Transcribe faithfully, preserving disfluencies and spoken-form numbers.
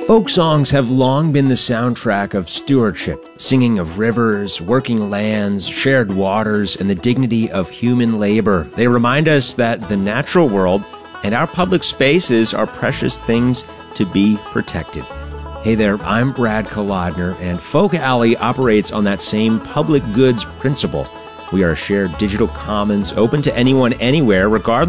Folk songs have long been the soundtrack of stewardship, singing of rivers, working lands, shared waters, and the dignity of human labor. They remind us that the natural world and our public spaces are precious things to be protected. Hey there, I'm Brad Kolodner, and Folk Alley operates on that same public goods principle. We are a shared digital commons open to anyone, anywhere, regardless